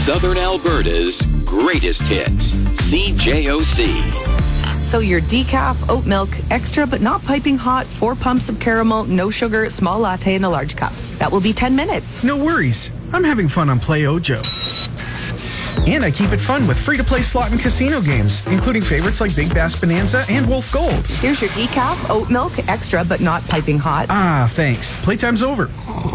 Southern Alberta's greatest hits. CJOC. So your decaf, oat milk, extra but not piping hot, 4 pumps of caramel, no sugar, small latte in a large cup. That will be 10 minutes. No worries. I'm having fun on Play Ojo. And I keep it fun with free-to-play slot and casino games, including favorites like Big Bass Bonanza and Wolf Gold. Here's your decaf, oat milk, extra but not piping hot. Ah, thanks. Playtime's over.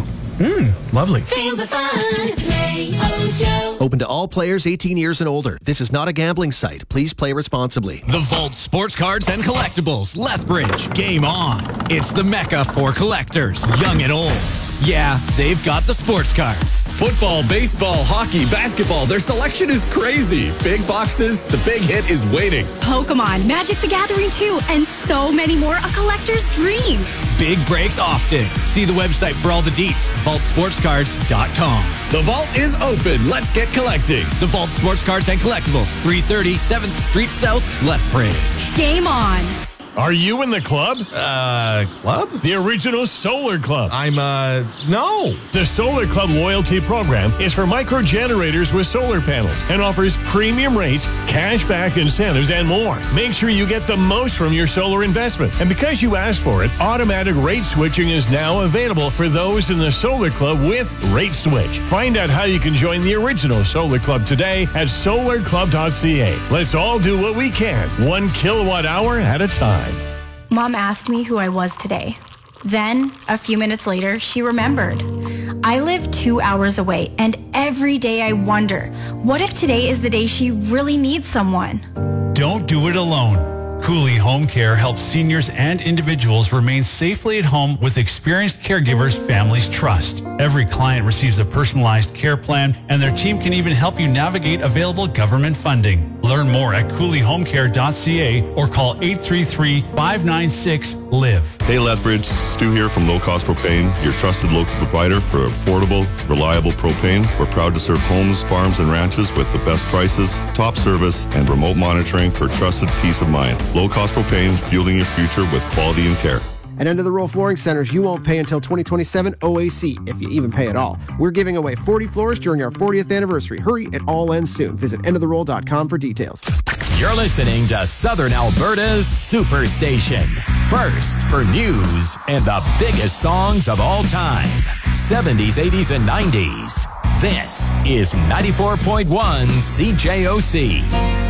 Lovely. Feel the fun. Play Ojo. Open to all players 18 years and older. This is not a gambling site. Please play responsibly. The Vault Sports Cards and Collectibles, Lethbridge. Game on. It's the mecca for collectors, young and old. Yeah, they've got the sports cards. Football, baseball, hockey, basketball. Their selection is crazy. Big boxes. The big hit is waiting. Pokemon, Magic the Gathering 2, and so many more. A collector's dream. Big breaks often. See the website for all the deets. VaultSportsCards.com. The vault is open. Let's get collecting. The Vault Sports Cards and Collectibles, 330 7th Street South, Lethbridge. Game on. Are you in the club? Club? The original Solar Club. No. The Solar Club loyalty program is for micro generators with solar panels and offers premium rates, cashback incentives, and more. Make sure you get the most from your solar investment. And because you asked for it, automatic rate switching is now available for those in the Solar Club with Rate Switch. Find out how you can join the original Solar Club today at solarclub.ca. Let's all do what we can, 1 kilowatt hour at a time. Mom asked me who I was today. Then, a few minutes later, she remembered. I live 2 hours away, and every day I wonder, what if today is the day she really needs someone? Don't do it alone. Cooley Home Care helps seniors and individuals remain safely at home with experienced caregivers families trust. Every client receives a personalized care plan, and their team can even help you navigate available government funding. Learn more at CooleyHomeCare.ca or call 833-596-LIVE. Hey Lethbridge, Stu here from Low Cost Propane, your trusted local provider for affordable, reliable propane. We're proud to serve homes, farms, and ranches with the best prices, top service, and remote monitoring for trusted peace of mind. Low Cost Propane, fueling your future with quality and care. At End of the Row Flooring Centers, you won't pay until 2027 OAC, if you even pay at all. We're giving away 40 floors during our 40th anniversary. Hurry, it all ends soon. Visit endoftheroll.com for details. You're listening to Southern Alberta's Superstation. First for news and the biggest songs of all time. 70s, 80s, and 90s. This is 94.1 CJOC.